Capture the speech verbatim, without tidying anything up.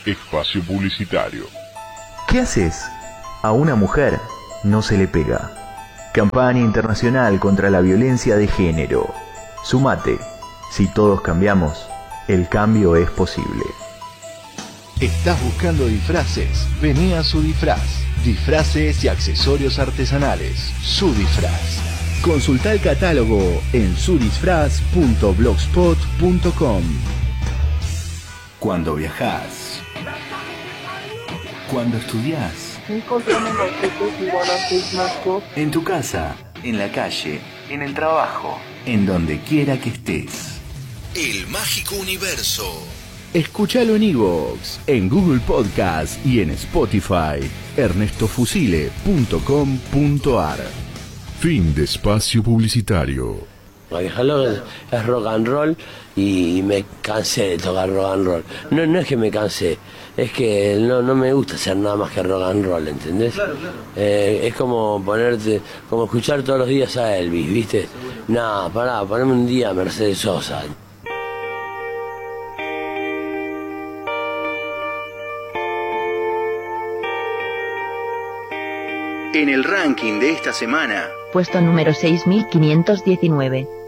Espacio Publicitario. ¿Qué haces? A una mujer no se le pega. Campaña internacional contra la violencia de género. Sumate. Si todos cambiamos, el cambio es posible. ¿Estás buscando disfraces? Vení a Su Disfraz. Disfraces y accesorios artesanales. Su Disfraz. Consulta el catálogo en su disfraz punto blogspot punto com. Cuando viajás, cuando estudiás, en tu casa, en la calle, en el trabajo, en donde quiera que estés. El mágico universo. Escúchalo en iVoox, en Google Podcast y en Spotify. ernesto fusile punto com punto ar. Fin de espacio publicitario. Viajarlo es, es rock and roll y me cansé de tocar rock and roll. No, no es que me cansé, es que no, no me gusta hacer nada más que rock and roll, ¿entendés? Claro, claro. Eh, es como ponerte, como escuchar todos los días a Elvis, ¿viste? No, pará, poneme un día a Mercedes Sosa. En el ranking de esta semana, puesto número seis mil quinientos diecinueve.